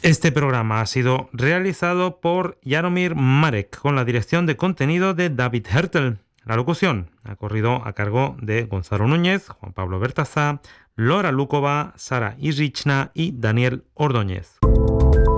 Este programa ha sido realizado por Jaromir Marek con la dirección de contenido de David Hertel. La locución ha corrido a cargo de Gonzalo Núñez, Juan Pablo Bertazá, Lora Lukova, Sara Irichna y Daniel Ordóñez.